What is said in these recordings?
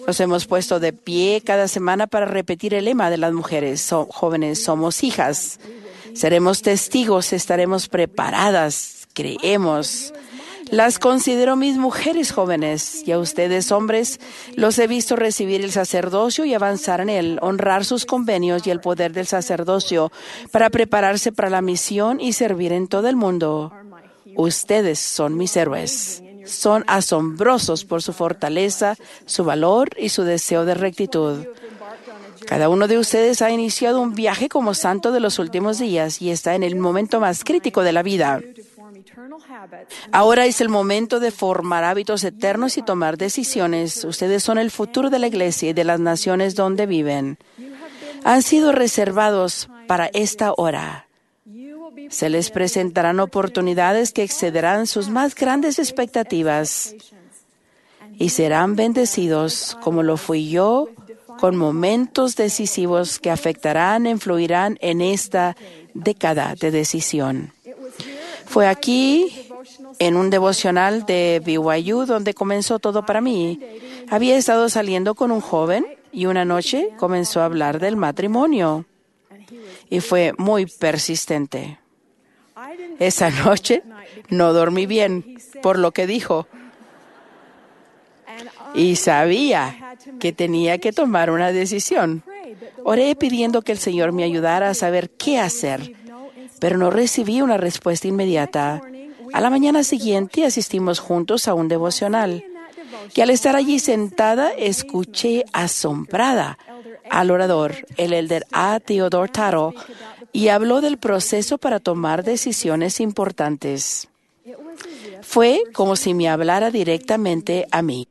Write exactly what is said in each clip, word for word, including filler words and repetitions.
Nos hemos puesto de pie cada semana para repetir el lema de las mujeres so- jóvenes, somos hijas. Seremos testigos, estaremos preparadas, creemos. Las considero mis mujeres jóvenes, y a ustedes, hombres, los he visto recibir el sacerdocio y avanzar en él, honrar sus convenios y el poder del sacerdocio para prepararse para la misión y servir en todo el mundo. Ustedes son mis héroes. Son asombrosos por su fortaleza, su valor y su deseo de rectitud. Cada uno de ustedes ha iniciado un viaje como santo de los últimos días y está en el momento más crítico de la vida. Ahora es el momento de formar hábitos eternos y tomar decisiones. Ustedes son el futuro de la iglesia y de las naciones donde viven. Han sido reservados para esta hora. Se les presentarán oportunidades que excederán sus más grandes expectativas y serán bendecidos como lo fui yo, con momentos decisivos que afectarán e influirán en esta década de decisión. Fue aquí, en un devocional de B Y U, donde comenzó todo para mí. Había estado saliendo con un joven y una noche comenzó a hablar del matrimonio. Y fue muy persistente. Esa noche no dormí bien por lo que dijo. Y sabía que tenía que tomar una decisión. Oré pidiendo que el Señor me ayudara a saber qué hacer, pero no recibí una respuesta inmediata. A la mañana siguiente asistimos juntos a un devocional, que al estar allí sentada escuché asombrada al orador, el elder A. Theodore Taro, y habló del proceso para tomar decisiones importantes. Fue como si me hablara directamente a mí.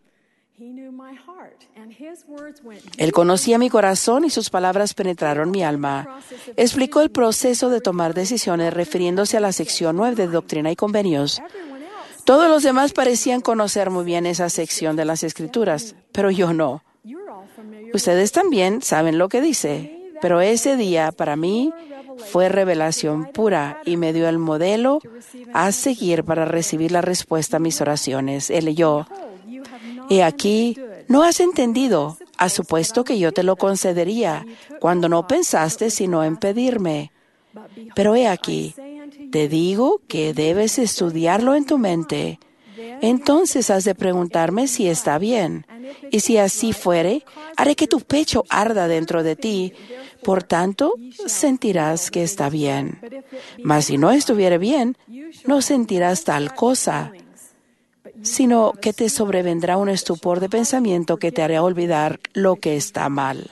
Él conocía mi corazón y sus palabras penetraron mi alma. Explicó el proceso de tomar decisiones refiriéndose a la sección nueve de Doctrina y Convenios. Todos los demás parecían conocer muy bien esa sección de las Escrituras, pero yo no. Ustedes también saben lo que dice, pero ese día para mí fue revelación pura y me dio el modelo a seguir para recibir la respuesta a mis oraciones. Él leyó, he aquí, no has entendido, has supuesto que yo te lo concedería, cuando no pensaste sino en pedirme. Pero he aquí, te digo que debes estudiarlo en tu mente. Entonces has de preguntarme si está bien. Y si así fuere, haré que tu pecho arda dentro de ti. Por tanto, sentirás que está bien. Mas si no estuviere bien, no sentirás tal cosa, sino que te sobrevendrá un estupor de pensamiento que te hará olvidar lo que está mal.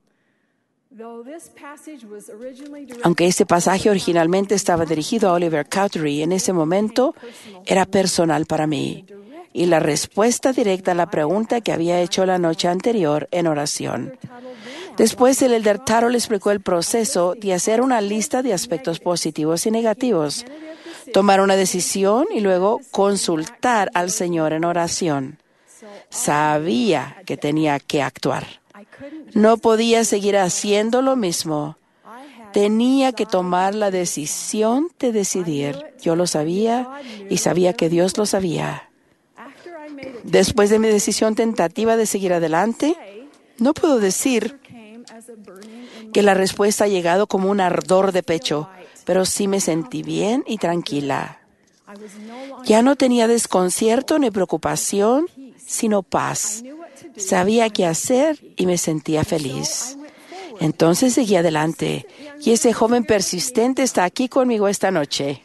Aunque este pasaje originalmente estaba dirigido a Oliver Cowdery, en ese momento era personal para mí y la respuesta directa a la pregunta que había hecho la noche anterior en oración. Después, el elder Taro le explicó el proceso de hacer una lista de aspectos positivos y negativos, tomar una decisión y luego consultar al Señor en oración. Sabía que tenía que actuar. No podía seguir haciendo lo mismo. Tenía que tomar la decisión de decidir. Yo lo sabía y sabía que Dios lo sabía. Después de mi decisión tentativa de seguir adelante, no puedo decir que la respuesta ha llegado como un ardor de pecho, pero sí me sentí bien y tranquila. Ya no tenía desconcierto ni preocupación, sino paz. Sabía qué hacer y me sentía feliz. Entonces seguí adelante, y ese joven persistente está aquí conmigo esta noche.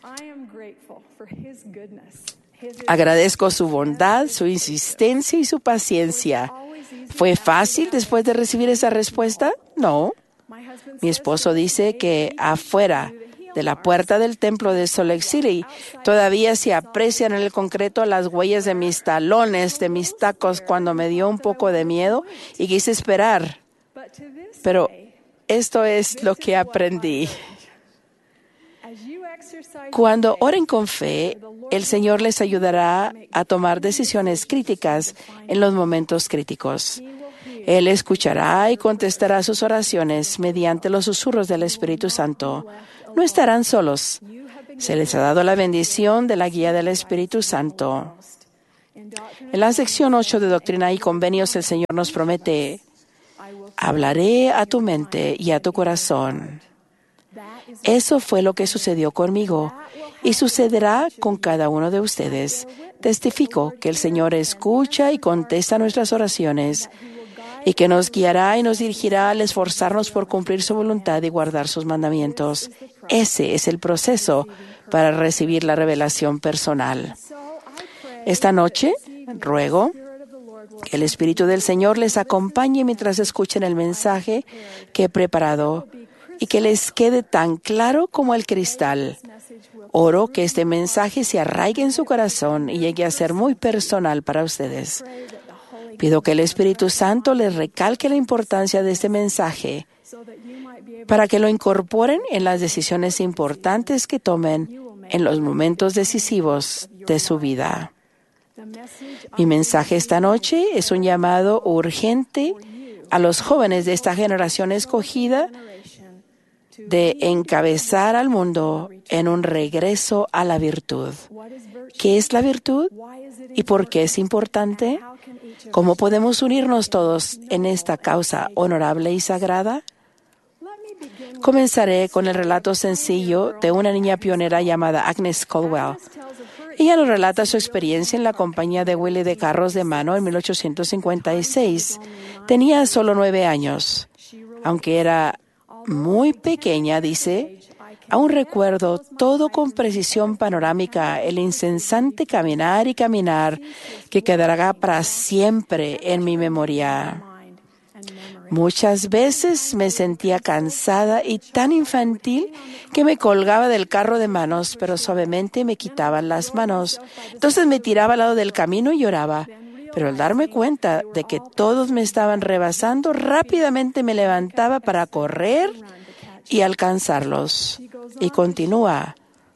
Agradezco su bondad, su insistencia y su paciencia. ¿Fue fácil después de recibir esa respuesta? No. Mi esposo dice que afuera de la puerta del templo de Salt Lake City todavía se aprecian en el concreto las huellas de mis talones, de mis tacos, cuando me dio un poco de miedo y quise esperar. Pero esto es lo que aprendí. Cuando oren con fe, el Señor les ayudará a tomar decisiones críticas en los momentos críticos. Él escuchará y contestará sus oraciones mediante los susurros del Espíritu Santo. No estarán solos. Se les ha dado la bendición de la guía del Espíritu Santo. En la sección ocho de Doctrina y Convenios, el Señor nos promete: hablaré a tu mente y a tu corazón. Eso fue lo que sucedió conmigo y sucederá con cada uno de ustedes. Testifico que el Señor escucha y contesta nuestras oraciones y que nos guiará y nos dirigirá al esforzarnos por cumplir su voluntad y guardar sus mandamientos. Ese es el proceso para recibir la revelación personal. Esta noche, ruego que el Espíritu del Señor les acompañe mientras escuchen el mensaje que he preparado y que les quede tan claro como el cristal. Oro que este mensaje se arraigue en su corazón y llegue a ser muy personal para ustedes. Pido que el Espíritu Santo les recalque la importancia de este mensaje para que lo incorporen en las decisiones importantes que tomen en los momentos decisivos de su vida. Mi mensaje esta noche es un llamado urgente a los jóvenes de esta generación escogida de encabezar al mundo en un regreso a la virtud. ¿Qué es la virtud y por qué es importante? ¿Cómo podemos unirnos todos en esta causa honorable y sagrada? Comenzaré con el relato sencillo de una niña pionera llamada Agnes Caldwell. Ella nos relata su experiencia en la compañía de Willie de carros de mano en mil ochocientos cincuenta y seis. Tenía solo nueve años. Aunque era muy pequeña, dice, aún recuerdo todo con precisión panorámica, el incesante caminar y caminar que quedará para siempre en mi memoria. Muchas veces me sentía cansada y tan infantil que me colgaba del carro de manos, pero suavemente me quitaban las manos. Entonces me tiraba al lado del camino y lloraba. Pero al darme cuenta de que todos me estaban rebasando, rápidamente me levantaba para correr y alcanzarlos. Y continúa.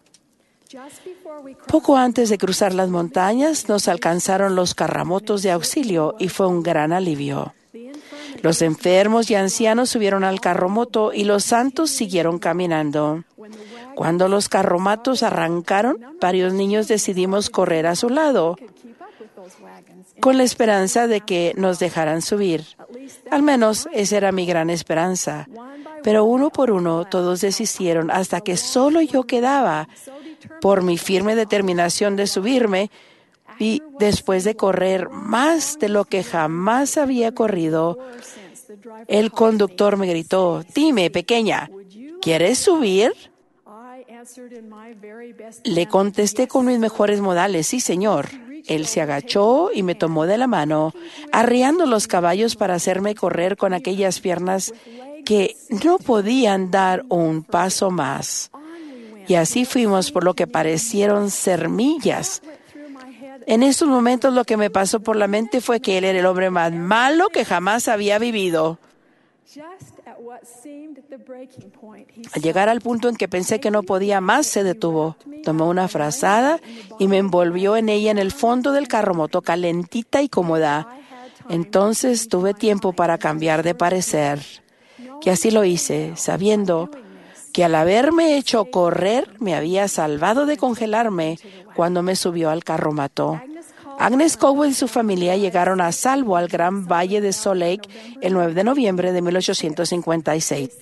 Poco antes de cruzar las montañas, nos alcanzaron los carramotos de auxilio y fue un gran alivio. Los enfermos y ancianos subieron al carromoto y los santos siguieron caminando. Cuando los carromatos arrancaron, varios niños decidimos correr a su lado, con la esperanza de que nos dejaran subir. Al menos esa era mi gran esperanza. Pero uno por uno todos desistieron hasta que solo yo quedaba. Por mi firme determinación de subirme, y después de correr más de lo que jamás había corrido, el conductor me gritó: «Dime, pequeña, ¿quieres subir?». Le contesté con mis mejores modales: «Sí, señor». Él se agachó y me tomó de la mano, arriando los caballos para hacerme correr con aquellas piernas que no podían dar un paso más. Y así fuimos por lo que parecieron ser millas. En estos momentos lo que me pasó por la mente fue que él era el hombre más malo que jamás había vivido. Al llegar al punto en que pensé que no podía más, se detuvo. Tomó una frazada y me envolvió en ella en el fondo del carromoto, calentita y cómoda. Entonces tuve tiempo para cambiar de parecer. Y así lo hice, sabiendo que al haberme hecho correr, me había salvado de congelarme cuando me subió al carromato. Agnes Caldwell y su familia llegaron a salvo al Gran Valle de Salt Lake el nueve de noviembre de mil ochocientos cincuenta y seis.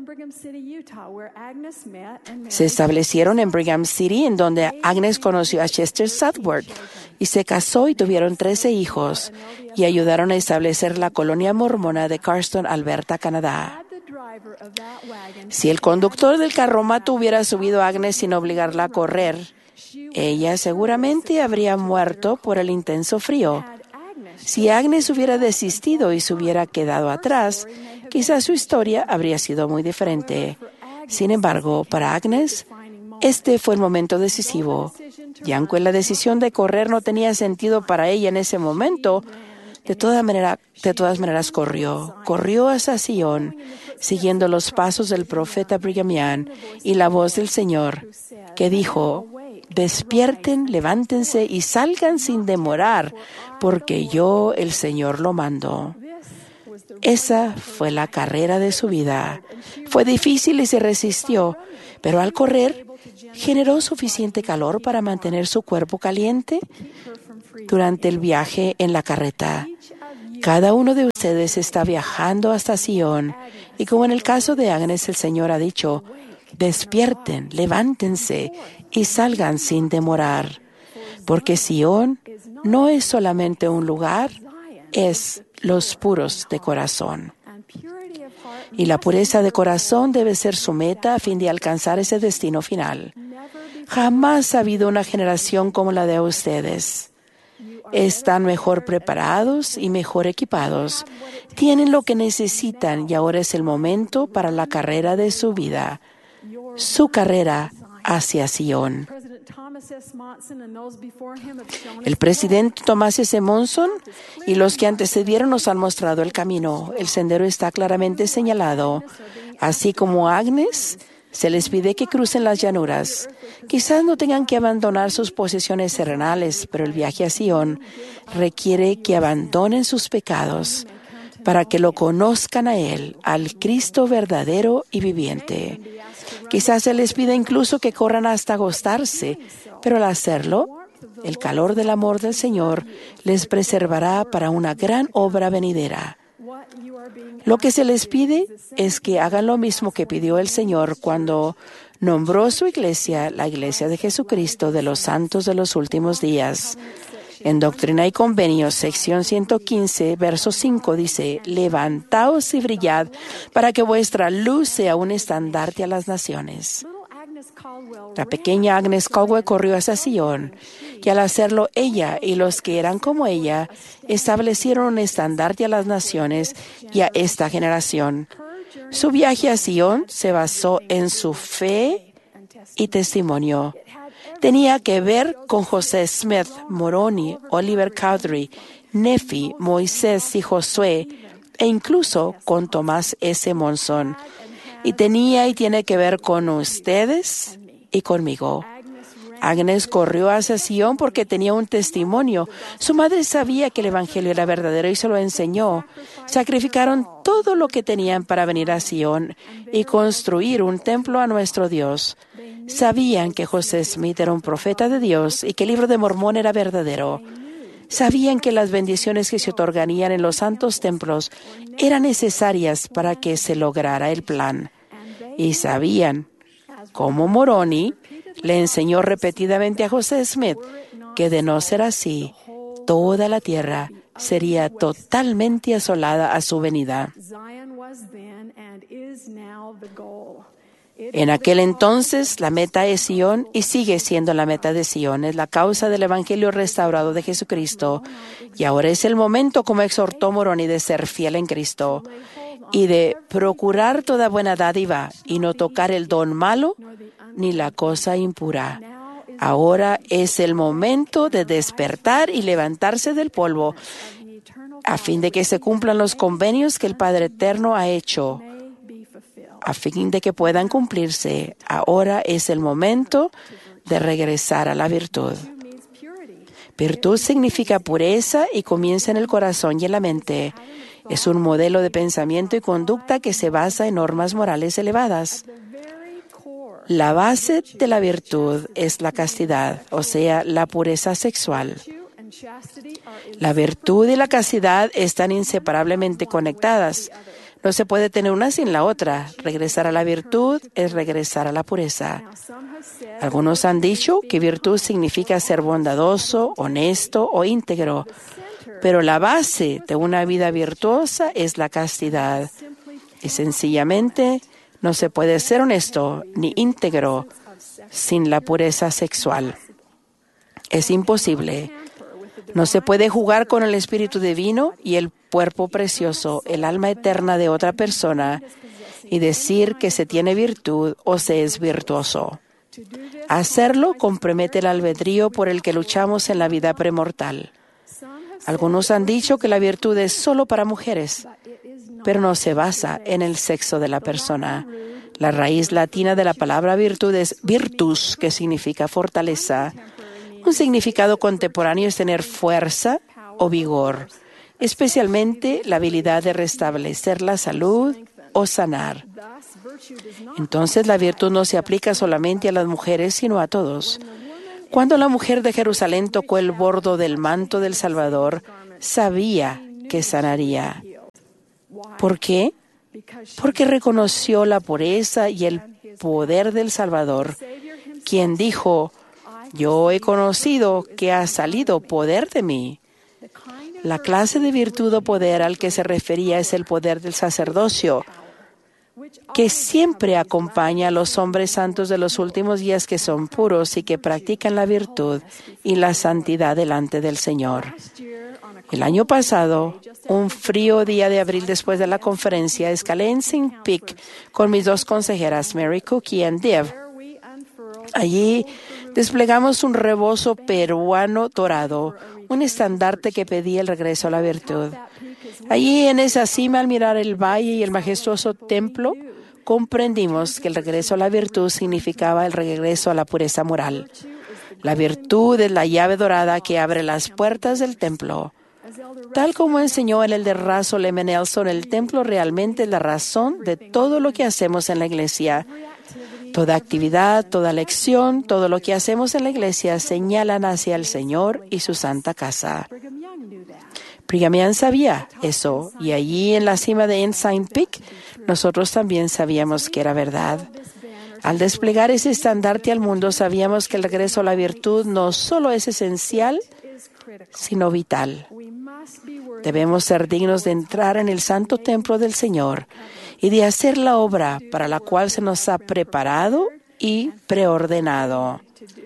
Se establecieron en Brigham City, en donde Agnes conoció a Chester Southworth y se casó y tuvieron trece hijos y ayudaron a establecer la colonia mormona de Cardston, Alberta, Canadá. Si el conductor del carromato hubiera subido a Agnes sin obligarla a correr, ella seguramente habría muerto por el intenso frío. Si Agnes hubiera desistido y se hubiera quedado atrás, quizás su historia habría sido muy diferente. Sin embargo, para Agnes, este fue el momento decisivo. Y aunque la decisión de correr no tenía sentido para ella en ese momento, de, toda manera, de todas maneras corrió. Corrió hacia Sion, siguiendo los pasos del profeta Brigham Young y la voz del Señor, que dijo: «Despierten, levántense y salgan sin demorar, porque yo, el Señor, lo mando». Esa fue la carrera de su vida. Fue difícil y se resistió, pero al correr, generó suficiente calor para mantener su cuerpo caliente durante el viaje en la carreta. Cada uno de ustedes está viajando hasta Sion y como en el caso de Agnes, el Señor ha dicho, despierten, levántense y salgan sin demorar, porque Sion no es solamente un lugar, es los puros de corazón. Y la pureza de corazón debe ser su meta a fin de alcanzar ese destino final. Jamás ha habido una generación como la de ustedes. Están mejor preparados y mejor equipados. Tienen lo que necesitan y ahora es el momento para la carrera de su vida. Su carrera hacia Sion. El presidente Thomas S. Monson y los que antecedieron nos han mostrado el camino. El sendero está claramente señalado. Así como a Agnes, se les pide que crucen las llanuras. Quizás no tengan que abandonar sus posesiones terrenales, pero el viaje a Sion requiere que abandonen sus pecados para que lo conozcan a Él, al Cristo verdadero y viviente. Quizás se les pide incluso que corran hasta agostarse, pero al hacerlo, el calor del amor del Señor les preservará para una gran obra venidera. Lo que se les pide es que hagan lo mismo que pidió el Señor cuando nombró su iglesia, la Iglesia de Jesucristo de los Santos de los Últimos Días. En Doctrina y Convenios, sección ciento quince, verso cinco, dice, levantaos y brillad para que vuestra luz sea un estandarte a las naciones. La pequeña Agnes Caldwell corrió hacia Sion, y al hacerlo ella y los que eran como ella establecieron un estandarte a las naciones y a esta generación. Su viaje a Sion se basó en su fe y testimonio. Tenía que ver con José Smith, Moroni, Oliver Cowdery, Nephi, Moisés y Josué, e incluso con Tomás S. Monson. Y tenía y tiene que ver con ustedes y conmigo. Agnes corrió hacia Sion porque tenía un testimonio. Su madre sabía que el Evangelio era verdadero y se lo enseñó. Sacrificaron todo lo que tenían para venir a Sion y construir un templo a nuestro Dios. Sabían que José Smith era un profeta de Dios y que el libro de Mormón era verdadero. Sabían que las bendiciones que se otorgarían en los santos templos eran necesarias para que se lograra el plan. Y sabían, como Moroni le enseñó repetidamente a José Smith, que de no ser así, toda la tierra sería totalmente asolada a su venida. En aquel entonces, la meta es Sion y sigue siendo la meta de Sion. Es la causa del Evangelio restaurado de Jesucristo. Y ahora es el momento, como exhortó Moroni, de ser fiel en Cristo y de procurar toda buena dádiva y no tocar el don malo ni la cosa impura. Ahora es el momento de despertar y levantarse del polvo a fin de que se cumplan los convenios que el Padre Eterno ha hecho. A fin de que puedan cumplirse, ahora es el momento de regresar a la virtud. Virtud significa pureza y comienza en el corazón y en la mente. Es un modelo de pensamiento y conducta que se basa en normas morales elevadas. La base de la virtud es la castidad, o sea, la pureza sexual. La virtud y la castidad están inseparablemente conectadas. No se puede tener una sin la otra. Regresar a la virtud es regresar a la pureza. Algunos han dicho que virtud significa ser bondadoso, honesto o íntegro, pero la base de una vida virtuosa es la castidad. Y sencillamente no se puede ser honesto ni íntegro sin la pureza sexual. Es imposible. No se puede jugar con el espíritu divino y el cuerpo precioso, el alma eterna de otra persona, y decir que se tiene virtud o se es virtuoso. Hacerlo compromete el albedrío por el que luchamos en la vida premortal. Algunos han dicho que la virtud es solo para mujeres, pero no se basa en el sexo de la persona. La raíz latina de la palabra virtud es virtus, que significa fortaleza. Un significado contemporáneo es tener fuerza o vigor, especialmente la habilidad de restablecer la salud o sanar. Entonces, la virtud no se aplica solamente a las mujeres, sino a todos. Cuando la mujer de Jerusalén tocó el bordo del manto del Salvador, sabía que sanaría. ¿Por qué? Porque reconoció la pureza y el poder del Salvador, quien dijo: yo he conocido que ha salido poder de mí. La clase de virtud o poder al que se refería es el poder del sacerdocio, que siempre acompaña a los hombres santos de los últimos días que son puros y que practican la virtud y la santidad delante del Señor. El año pasado, un frío día de abril después de la conferencia, escalé en Saint Peak con mis dos consejeras, Mary Cookie y Dev. Allí desplegamos un rebozo peruano dorado, un estandarte que pedía el regreso a la virtud. Allí en esa cima, al mirar el valle y el majestuoso templo, comprendimos que el regreso a la virtud significaba el regreso a la pureza moral. La virtud es la llave dorada que abre las puertas del templo. Tal como enseñó el elder Russell M. Nelson, el templo realmente es la razón de todo lo que hacemos en la iglesia. Toda actividad, toda lección, todo lo que hacemos en la iglesia señalan hacia el Señor y su santa casa. Brigham Young sabía eso, y allí en la cima de Ensign Peak, nosotros también sabíamos que era verdad. Al desplegar ese estandarte al mundo, sabíamos que el regreso a la virtud no solo es esencial, sino vital. Debemos ser dignos de entrar en el santo templo del Señor y de hacer la obra para la cual se nos ha preparado y preordenado.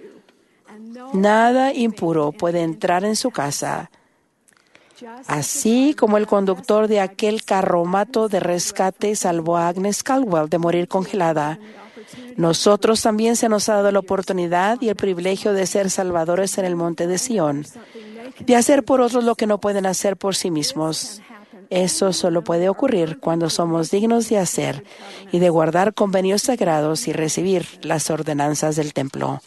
Nada impuro puede entrar en su casa. Así como el conductor de aquel carromato de rescate salvó a Agnes Caldwell de morir congelada, nosotros también se nos ha dado la oportunidad y el privilegio de ser salvadores en el monte de Sión, de hacer por otros lo que no pueden hacer por sí mismos. Eso solo puede ocurrir cuando somos dignos de hacer y de guardar convenios sagrados y recibir las ordenanzas del templo.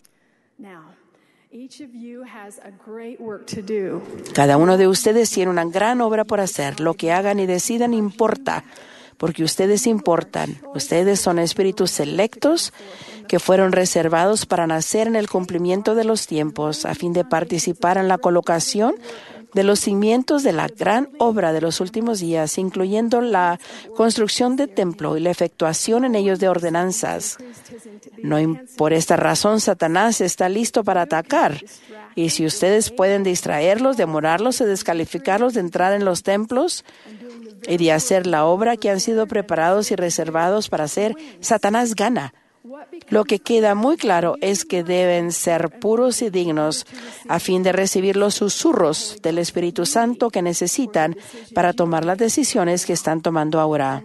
Cada uno de ustedes tiene una gran obra por hacer. Lo que hagan y decidan importa, porque ustedes importan. Ustedes son espíritus selectos que fueron reservados para nacer en el cumplimiento de los tiempos, a fin de participar en la colocación de los cimientos de la gran obra de los últimos días, incluyendo la construcción del templo y la efectuación en ellos de ordenanzas. No, por esta razón, Satanás está listo para atacar. Y si ustedes pueden distraerlos, demorarlos o descalificarlos de entrar en los templos y de hacer la obra que han sido preparados y reservados para hacer, Satanás gana. Lo que queda muy claro es que deben ser puros y dignos a fin de recibir los susurros del Espíritu Santo que necesitan para tomar las decisiones que están tomando ahora.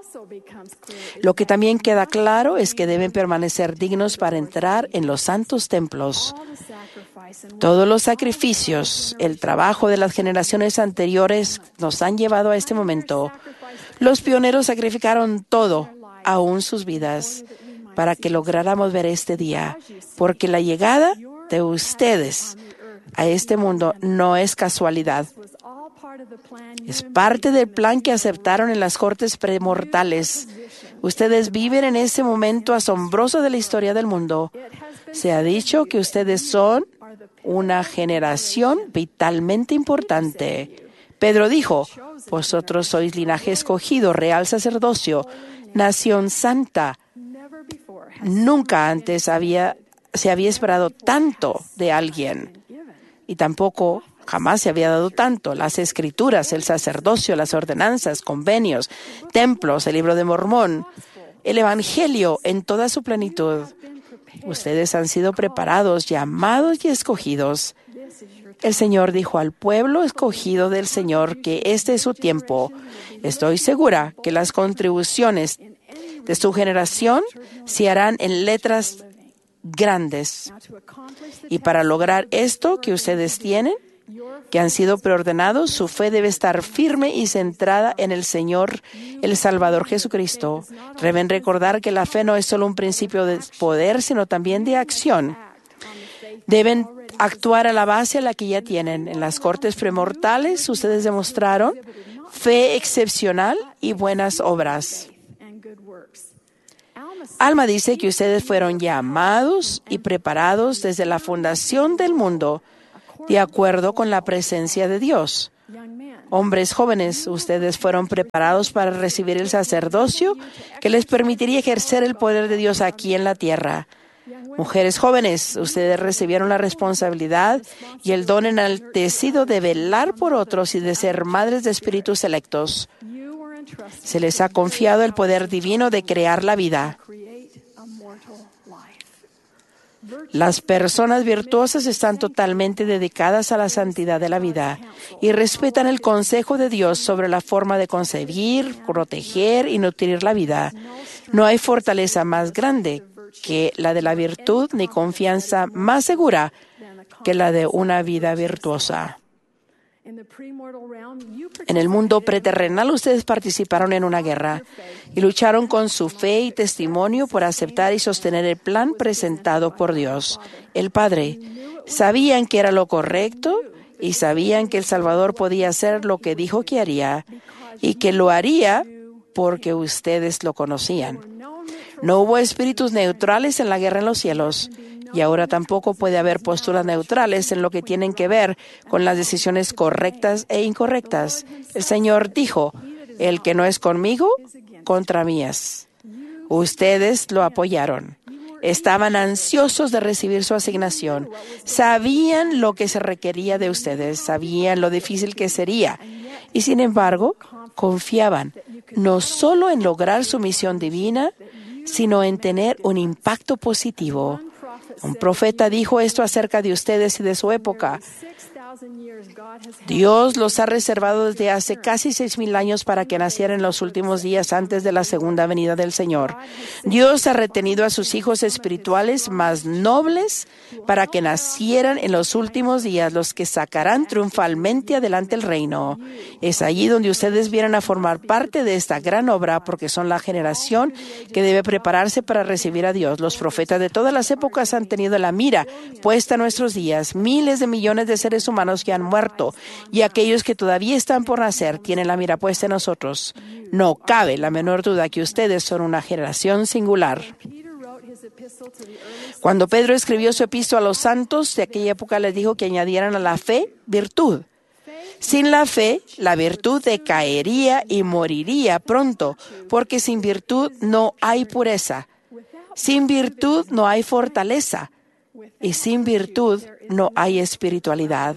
Lo que también queda claro es que deben permanecer dignos para entrar en los santos templos. Todos los sacrificios, el trabajo de las generaciones anteriores nos han llevado a este momento. Los pioneros sacrificaron todo, aún sus vidas, para que lográramos ver este día, porque la llegada de ustedes a este mundo no es casualidad. Es parte del plan que aceptaron en las cortes premortales. Ustedes viven en ese momento asombroso de la historia del mundo. Se ha dicho que ustedes son una generación vitalmente importante. Pedro dijo: vosotros sois linaje escogido, real sacerdocio, nación santa. Nunca antes había, se había esperado tanto de alguien, y tampoco jamás se había dado tanto. Las escrituras, el sacerdocio, las ordenanzas, convenios, templos, el libro de Mormón, el evangelio en toda su plenitud. Ustedes han sido preparados, llamados y escogidos. El Señor dijo al pueblo escogido del Señor que este es su tiempo. Estoy segura que las contribuciones de su generación se harán en letras grandes. Y para lograr esto que ustedes tienen, que han sido preordenados, su fe debe estar firme y centrada en el Señor, el Salvador Jesucristo. Deben recordar que la fe no es solo un principio de poder, sino también de acción. Deben actuar a la base a la que ya tienen. En las cortes premortales, ustedes demostraron fe excepcional y buenas obras. Alma dice que ustedes fueron llamados y preparados desde la fundación del mundo, de acuerdo con la presencia de Dios. Hombres jóvenes, ustedes fueron preparados para recibir el sacerdocio que les permitiría ejercer el poder de Dios aquí en la tierra. Mujeres jóvenes, ustedes recibieron la responsabilidad y el don enaltecido de velar por otros y de ser madres de espíritus electos. Se les ha confiado el poder divino de crear la vida. Las personas virtuosas están totalmente dedicadas a la santidad de la vida y respetan el consejo de Dios sobre la forma de concebir, proteger y nutrir la vida. No hay fortaleza más grande que la de la virtud, ni confianza más segura que la de una vida virtuosa. En el mundo preterrenal, ustedes participaron en una guerra y lucharon con su fe y testimonio por aceptar y sostener el plan presentado por Dios, el Padre. Sabían que era lo correcto y sabían que el Salvador podía hacer lo que dijo que haría y que lo haría porque ustedes lo conocían. No hubo espíritus neutrales en la guerra en los cielos. Y ahora tampoco puede haber posturas neutrales en lo que tienen que ver con las decisiones correctas e incorrectas. El Señor dijo, el que no es conmigo, contra mí es. Ustedes lo apoyaron. Estaban ansiosos de recibir su asignación. Sabían lo que se requería de ustedes. Sabían lo difícil que sería. Y sin embargo, confiaban no solo en lograr su misión divina, sino en tener un impacto positivo. Un profeta dijo esto acerca de ustedes y de su época. Dios los ha reservado desde hace casi seis mil años para que nacieran en los últimos días antes de la segunda venida del Señor. Dios ha retenido a sus hijos espirituales más nobles para que nacieran en los últimos días, los que sacarán triunfalmente adelante el reino. Es allí donde ustedes vienen a formar parte de esta gran obra, porque son la generación que debe prepararse para recibir a Dios. Los profetas de todas las épocas han tenido la mira puesta en nuestros días. Miles de millones de seres humanos que han muerto y aquellos que todavía están por nacer tienen la mira puesta en nosotros. No cabe la menor duda que ustedes son una generación singular. Cuando Pedro escribió su epístola a los santos de aquella época, les dijo que añadieran a la fe virtud. Sin la fe, la virtud decaería y moriría pronto, porque sin virtud no hay pureza. Sin virtud no hay fortaleza. Y sin virtud no hay espiritualidad.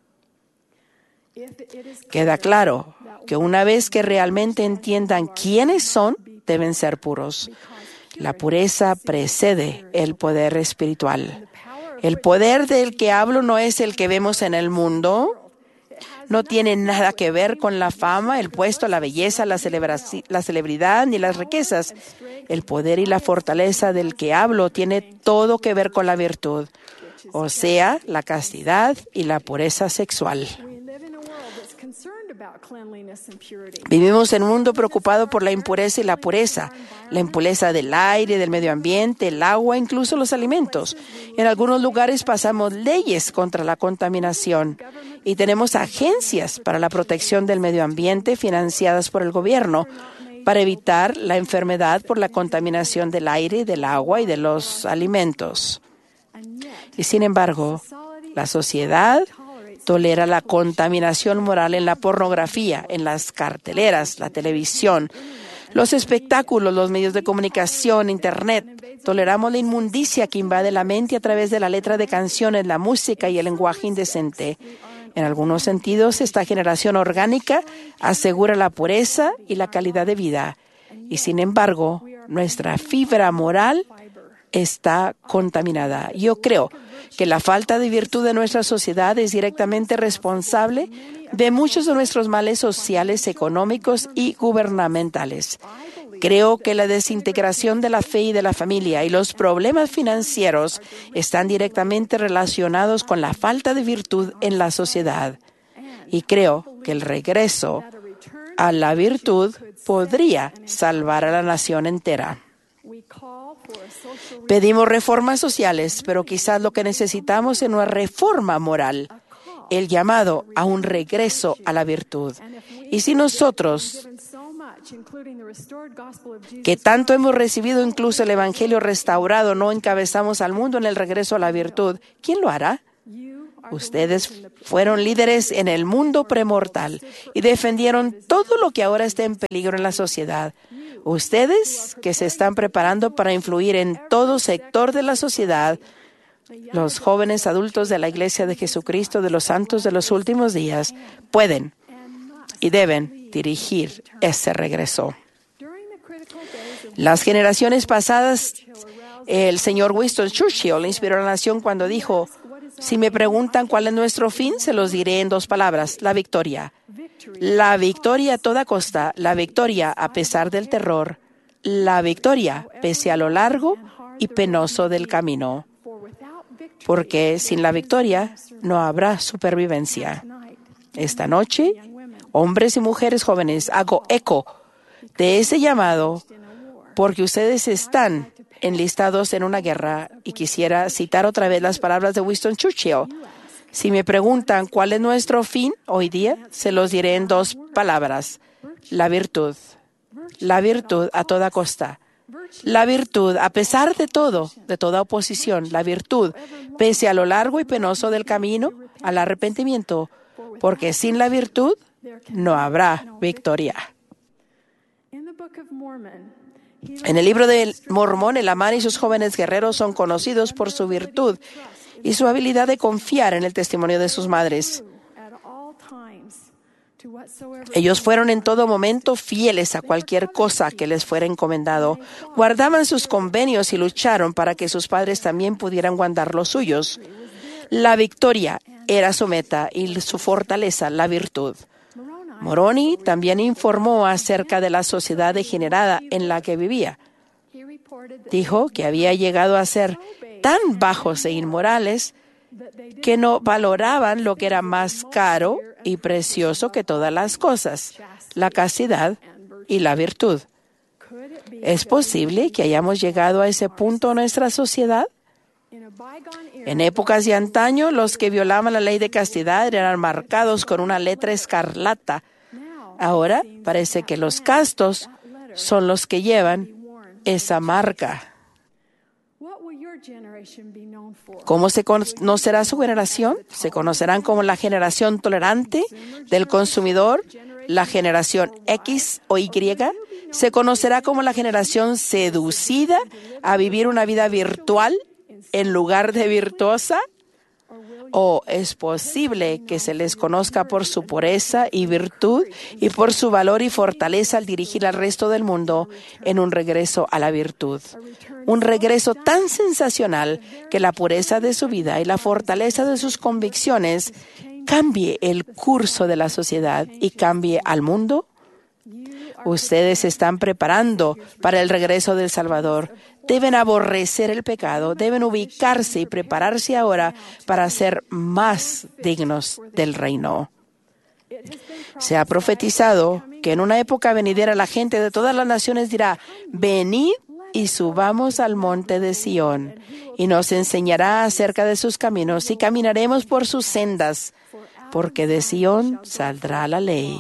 Queda claro que una vez que realmente entiendan quiénes son, deben ser puros. La pureza precede el poder espiritual. El poder del que hablo no es el que vemos en el mundo. No tiene nada que ver con la fama, el puesto, la belleza, la, la celebridad ni las riquezas. El poder y la fortaleza del que hablo tiene todo que ver con la virtud, o sea, la castidad y la pureza sexual. Vivimos en un mundo preocupado por la impureza y la pureza, la impureza del aire, del medio ambiente, el agua, incluso los alimentos. En algunos lugares pasamos leyes contra la contaminación y tenemos agencias para la protección del medio ambiente financiadas por el gobierno para evitar la enfermedad por la contaminación del aire, del agua y de los alimentos. Y sin embargo, la sociedad tolera la contaminación moral en la pornografía, en las carteleras, la televisión, los espectáculos, los medios de comunicación, Internet. Toleramos la inmundicia que invade la mente a través de la letra de canciones, la música y el lenguaje indecente. En algunos sentidos, esta generación orgánica asegura la pureza y la calidad de vida. Y sin embargo, nuestra fibra moral está contaminada. Yo creo que la falta de virtud de nuestra sociedad es directamente responsable de muchos de nuestros males sociales, económicos y gubernamentales. Creo que la desintegración de la fe y de la familia y los problemas financieros están directamente relacionados con la falta de virtud en la sociedad. Y creo que el regreso a la virtud podría salvar a la nación entera. Pedimos reformas sociales, pero quizás lo que necesitamos es una reforma moral, el llamado a un regreso a la virtud. Y si nosotros que tanto hemos recibido, incluso el Evangelio restaurado, no encabezamos al mundo en el regreso a la virtud, ¿quién lo hará? Ustedes fueron líderes en el mundo premortal y defendieron todo lo que ahora está en peligro en la sociedad. Ustedes que se están preparando para influir en todo sector de la sociedad, los jóvenes adultos de la Iglesia de Jesucristo de los Santos de los Últimos Días, pueden y deben dirigir ese regreso. Las generaciones pasadas, el señor Winston Churchill inspiró a la nación cuando dijo: si me preguntan cuál es nuestro fin, se los diré en dos palabras: la victoria. La victoria a toda costa, la victoria a pesar del terror, la victoria pese a lo largo y penoso del camino. Porque sin la victoria no habrá supervivencia. Esta noche, hombres y mujeres jóvenes, hago eco de ese llamado porque ustedes están enlistados en una guerra, y quisiera citar otra vez las palabras de Winston Churchill. Si me preguntan cuál es nuestro fin hoy día, se los diré en dos palabras: la virtud. La virtud a toda costa. La virtud a pesar de todo, de toda oposición. La virtud pese a lo largo y penoso del camino al arrepentimiento, porque sin la virtud no habrá victoria. En el libro de Mormón, el Amán y sus jóvenes guerreros son conocidos por su virtud y su habilidad de confiar en el testimonio de sus madres. Ellos fueron en todo momento fieles a cualquier cosa que les fuera encomendado. Guardaban sus convenios y lucharon para que sus padres también pudieran guardar los suyos. La victoria era su meta y su fortaleza, la virtud. Moroni también informó acerca de la sociedad degenerada en la que vivía. Dijo que había llegado a ser tan bajos e inmorales que no valoraban lo que era más caro y precioso que todas las cosas: la castidad y la virtud. ¿Es posible que hayamos llegado a ese punto en nuestra sociedad? En épocas de antaño, los que violaban la ley de castidad eran marcados con una letra escarlata. Ahora parece que los castos son los que llevan esa marca. ¿Cómo se conocerá su generación? Se conocerán como la generación tolerante del consumidor, la generación X o Y. Se conocerá como la generación seducida a vivir una vida virtual en lugar de virtuosa. ¿O es posible que se les conozca por su pureza y virtud y por su valor y fortaleza al dirigir al resto del mundo en un regreso a la virtud? Un regreso tan sensacional que la pureza de su vida y la fortaleza de sus convicciones cambie el curso de la sociedad y cambie al mundo. Ustedes se están preparando para el regreso del Salvador. Deben aborrecer el pecado, deben ubicarse y prepararse ahora para ser más dignos del reino. Se ha profetizado que en una época venidera la gente de todas las naciones dirá: venid y subamos al monte de Sión, y nos enseñará acerca de sus caminos, y caminaremos por sus sendas, porque de Sión saldrá la ley.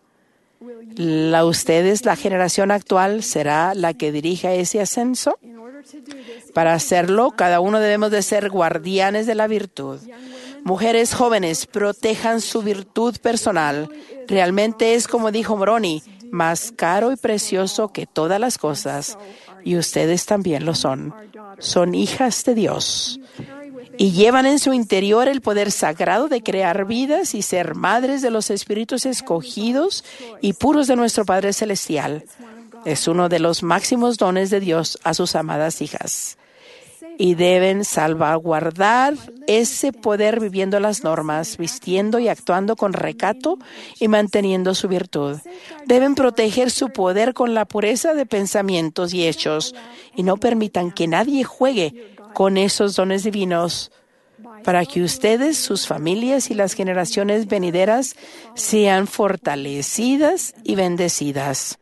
La, ustedes, la generación actual, será la que dirija ese ascenso. Para hacerlo, cada uno debemos de ser guardianes de la virtud. Mujeres jóvenes, protejan su virtud personal. Realmente es, como dijo Moroni, más caro y precioso que todas las cosas. Y ustedes también lo son. Son hijas de Dios. Y llevan en su interior el poder sagrado de crear vidas y ser madres de los espíritus escogidos y puros de nuestro Padre Celestial. Es uno de los máximos dones de Dios a sus amadas hijas. Y deben salvaguardar ese poder viviendo las normas, vistiendo y actuando con recato y manteniendo su virtud. Deben proteger su poder con la pureza de pensamientos y hechos y no permitan que nadie juegue con esos dones divinos para que ustedes, sus familias y las generaciones venideras sean fortalecidas y bendecidas.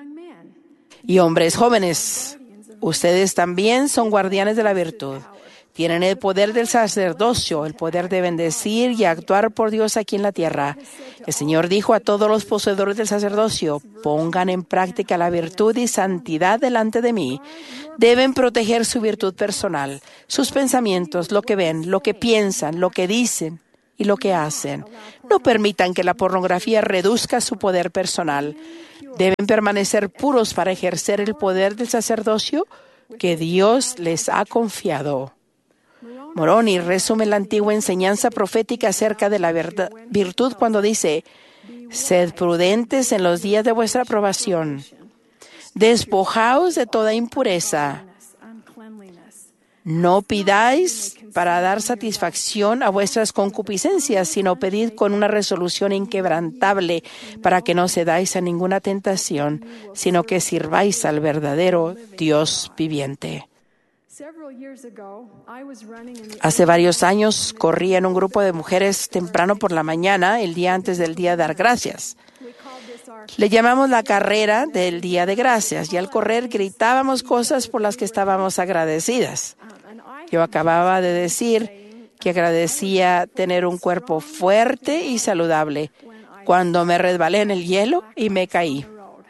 Y hombres jóvenes, ustedes también son guardianes de la virtud. Tienen el poder del sacerdocio, el poder de bendecir y actuar por Dios aquí en la tierra. El Señor dijo a todos los poseedores del sacerdocio, pongan en práctica la virtud y santidad delante de mí. Deben proteger su virtud personal, sus pensamientos, lo que ven, lo que piensan, lo que dicen y lo que hacen. No permitan que la pornografía reduzca su poder personal. Deben permanecer puros para ejercer el poder del sacerdocio que Dios les ha confiado. Moroni resume la antigua enseñanza profética acerca de la verdad, virtud cuando dice, sed prudentes en los días de vuestra aprobación. Despojaos de toda impureza. No pidáis para dar satisfacción a vuestras concupiscencias, sino pedid con una resolución inquebrantable para que no cedáis a ninguna tentación, sino que sirváis al verdadero Dios viviente. Hace varios años corrí en un grupo de mujeres temprano por la mañana, el día antes del Día de Dar Gracias. Le llamamos la carrera del Día de Gracias y al correr gritábamos cosas por las que estábamos agradecidas. Yo acababa de decir que agradecía tener un cuerpo fuerte y saludable cuando me resbalé en el hielo y me caí.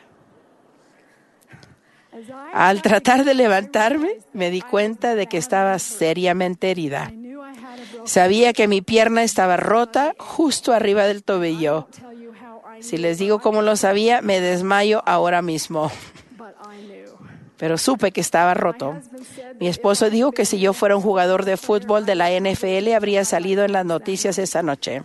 Al tratar de levantarme, me di cuenta de que estaba seriamente herida. Sabía que mi pierna estaba rota justo arriba del tobillo. Si les digo cómo lo sabía, me desmayo ahora mismo. Pero supe que estaba roto. Mi esposo dijo que si yo fuera un jugador de fútbol de la N F L, habría salido en las noticias esa noche.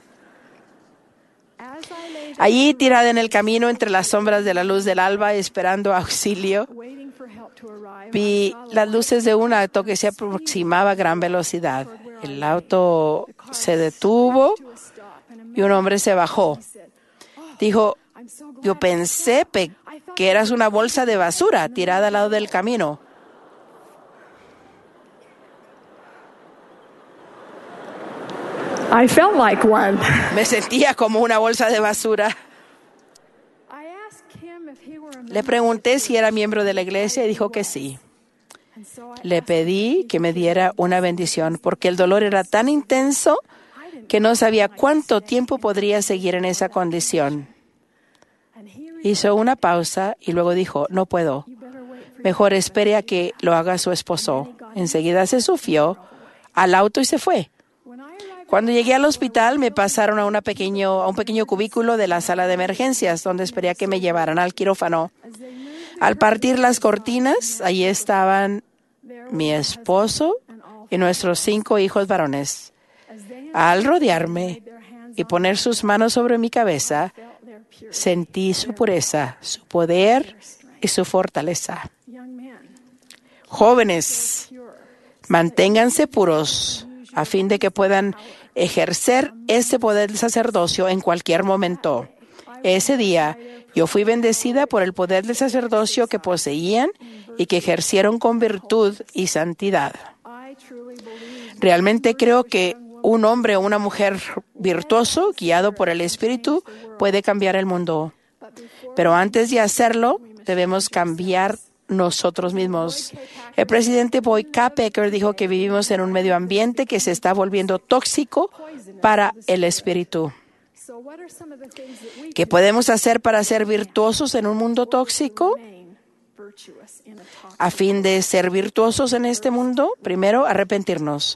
Allí, tirada en el camino entre las sombras de la luz del alba, esperando auxilio, vi las luces de un auto que se aproximaba a gran velocidad. El auto se detuvo y un hombre se bajó. Dijo, yo pensé pe- que eras una bolsa de basura tirada al lado del camino. I felt like one. Me sentía como una bolsa de basura. Le pregunté si era miembro de la iglesia y dijo que sí. Le pedí que me diera una bendición porque el dolor era tan intenso que no sabía cuánto tiempo podría seguir en esa condición. Hizo una pausa y luego dijo, no puedo. Mejor espere a que lo haga su esposo. Enseguida se subió al auto y se fue. Cuando llegué al hospital, me pasaron a, una pequeño, a un pequeño cubículo de la sala de emergencias, donde esperé a que me llevaran al quirófano. Al partir las cortinas, allí estaban mi esposo y nuestros cinco hijos varones. Al rodearme y poner sus manos sobre mi cabeza, sentí su pureza, su poder y su fortaleza. Jóvenes, manténganse puros a fin de que puedan ejercer ese poder del sacerdocio en cualquier momento. Ese día, yo fui bendecida por el poder del sacerdocio que poseían y que ejercieron con virtud y santidad. Realmente creo que un hombre o una mujer virtuoso, guiado por el Espíritu, puede cambiar el mundo. Pero antes de hacerlo, debemos cambiar nosotros mismos. El presidente Boyd K. Packer dijo que vivimos en un medio ambiente que se está volviendo tóxico para el espíritu. ¿Qué podemos hacer para ser virtuosos en un mundo tóxico? A fin de ser virtuosos en este mundo, primero, arrepentirnos.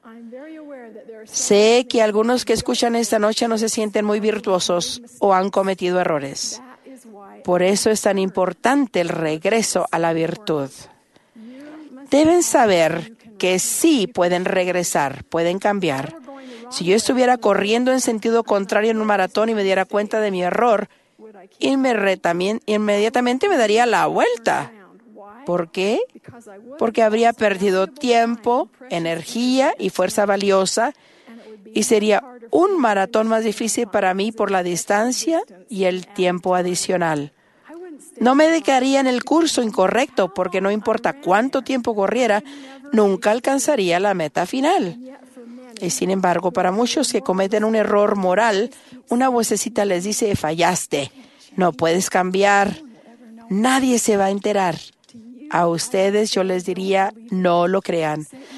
Sé que algunos que escuchan esta noche no se sienten muy virtuosos o han cometido errores. Por eso es tan importante el regreso a la virtud. Deben saber que sí pueden regresar, pueden cambiar. Si yo estuviera corriendo en sentido contrario en un maratón y me diera cuenta de mi error, inmediatamente me daría la vuelta. ¿Por qué? Porque habría perdido tiempo, energía y fuerza valiosa y sería un maratón más difícil para mí por la distancia y el tiempo adicional. No me dedicaría en el curso incorrecto porque no importa cuánto tiempo corriera, nunca alcanzaría la meta final. Y sin embargo, para muchos que cometen un error moral, una vocecita les dice, fallaste, no puedes cambiar, nadie se va a enterar. A ustedes yo les diría, no lo crean.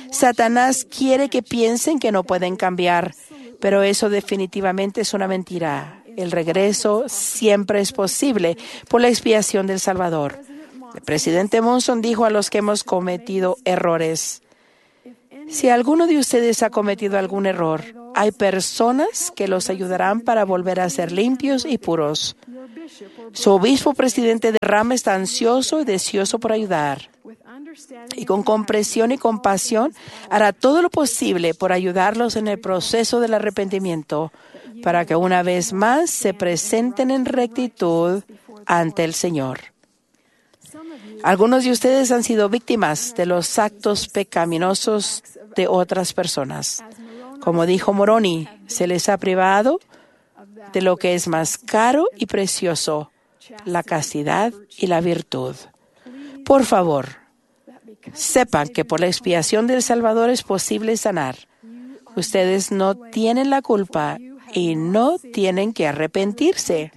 Satanás quiere que piensen que no pueden cambiar, pero eso definitivamente es una mentira. El regreso siempre es posible por la expiación del Salvador. El presidente Monson dijo a los que hemos cometido errores: si alguno de ustedes ha cometido algún error, hay personas que los ayudarán para volver a ser limpios y puros. Su obispo presidente de Rama está ansioso y deseoso por ayudar. Y con comprensión y compasión hará todo lo posible por ayudarlos en el proceso del arrepentimiento, para que una vez más se presenten en rectitud ante el Señor. Algunos de ustedes han sido víctimas de los actos pecaminosos de otras personas. Como dijo Moroni, se les ha privado de lo que es más caro y precioso, la castidad y la virtud. Por favor, sepan que por la expiación del Salvador es posible sanar. Ustedes no tienen la culpa y no tienen que arrepentirse.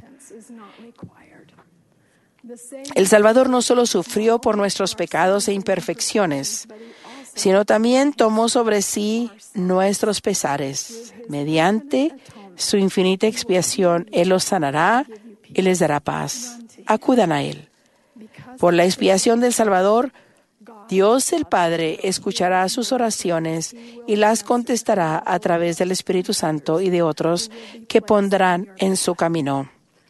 El Salvador no solo sufrió por nuestros pecados e imperfecciones, sino también tomó sobre sí nuestros pesares. Mediante su infinita expiación, Él los sanará y les dará paz. Acudan a Él. Por la expiación del Salvador, Dios el Padre escuchará sus oraciones y las contestará a través del Espíritu Santo y de otros que pondrán en su camino.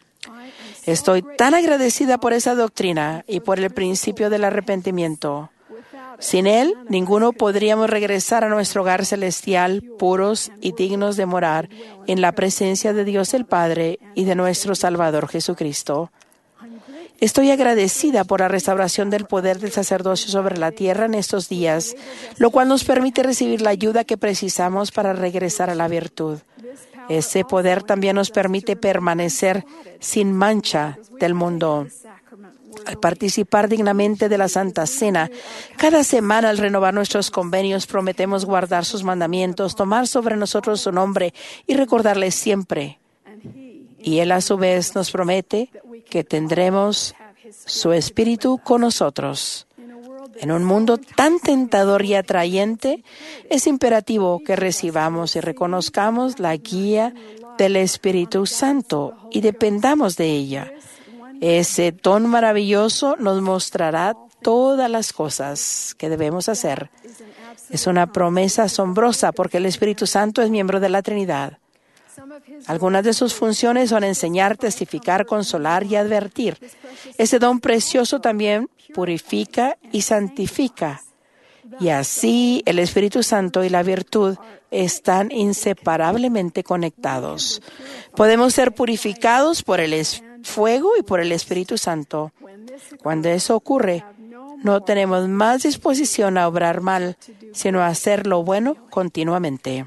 Estoy tan agradecida por esa doctrina y por el principio del arrepentimiento. Sin él, ninguno podríamos regresar a nuestro hogar celestial puros y dignos de morar en la presencia de Dios el Padre y de nuestro Salvador Jesucristo. Estoy agradecida por la restauración del poder del sacerdocio sobre la tierra en estos días, lo cual nos permite recibir la ayuda que precisamos para regresar a la virtud. Ese poder también nos permite permanecer sin mancha del mundo. Al participar dignamente de la Santa Cena, cada semana al renovar nuestros convenios prometemos guardar sus mandamientos, tomar sobre nosotros su nombre y recordarles siempre. Y Él a su vez nos promete que tendremos su Espíritu con nosotros. En un mundo tan tentador y atrayente, es imperativo que recibamos y reconozcamos la guía del Espíritu Santo y dependamos de ella. Ese don maravilloso nos mostrará todas las cosas que debemos hacer. Es una promesa asombrosa porque el Espíritu Santo es miembro de la Trinidad. Algunas de sus funciones son enseñar, testificar, consolar y advertir. Ese don precioso también purifica y santifica. Y así el Espíritu Santo y la virtud están inseparablemente conectados. Podemos ser purificados por el fuego y por el Espíritu Santo. Cuando eso ocurre, no tenemos más disposición a obrar mal, sino a hacer lo bueno continuamente.